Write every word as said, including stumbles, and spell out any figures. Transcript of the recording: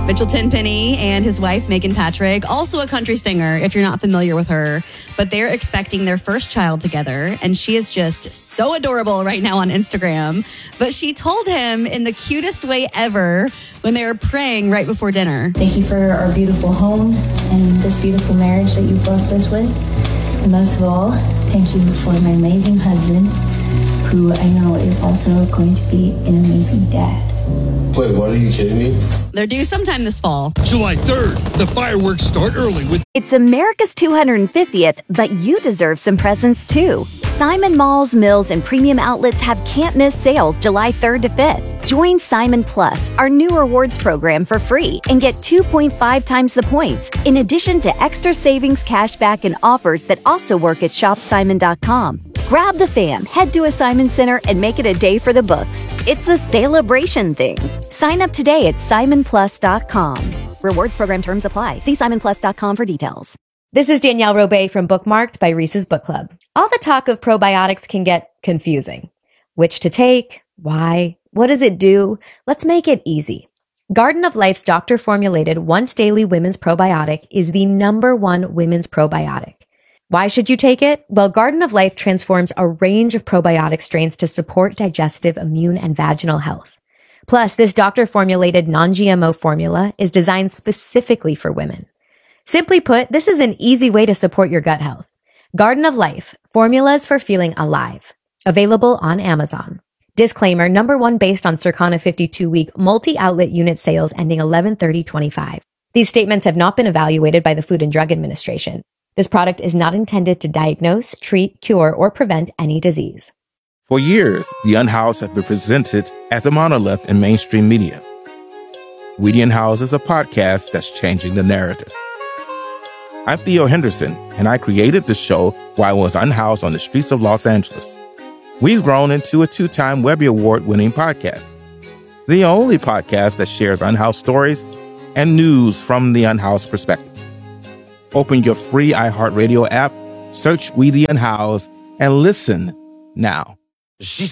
Mitchell Tenpenny and his wife, Megan Patrick, also a country singer, if you're not familiar with her. But they're expecting their first child together, and she is just so adorable right now on Instagram. But she told him in the cutest way ever when they were praying right before dinner. Thank you for our beautiful home and this beautiful marriage that you've blessed us with. And most of all, thank you for my amazing husband, who I know is also going to be an amazing dad. Wait, what, are you kidding me? They're due sometime this fall. July third, the fireworks start early with... It's America's two hundred fiftieth, but you deserve some presents too. Simon Malls, Mills, and premium outlets have can't-miss sales July third to fifth. Join Simon Plus, our new rewards program, for free and get two point five times the points, in addition to extra savings, cashback, and offers that also work at shop simon dot com. Grab the fam, head to a Simon Center, and make it a day for the books. It's a celebration thing. Sign up today at simon plus dot com. Rewards program terms apply. See simon plus dot com for details. This is Danielle Robay from Bookmarked by Reese's Book Club. All the talk of probiotics can get confusing. Which to take? Why? What does it do? Let's make it easy. Garden of Life's doctor-formulated once-daily women's probiotic is the number one women's probiotic. Why should you take it? Well, Garden of Life transforms a range of probiotic strains to support digestive, immune, and vaginal health. Plus, this doctor-formulated non-G M O formula is designed specifically for women. Simply put, this is an easy way to support your gut health. Garden of Life, formulas for feeling alive. Available on Amazon. Disclaimer, number one based on Circana fifty-two week multi-outlet unit sales ending eleven thirty twenty-five. These statements have not been evaluated by the Food and Drug Administration. This product is not intended to diagnose, treat, cure, or prevent any disease. For years, the Unhoused have been presented as a monolith in mainstream media. We the Unhoused is a podcast that's changing the narrative. I'm Theo Henderson, and I created the show while I was unhoused on the streets of Los Angeles. We've grown into a two-time Webby Award-winning podcast, the only podcast that shares unhoused stories and news from the unhoused perspective. Open your free iHeartRadio app, search We the Unhoused, and listen now. She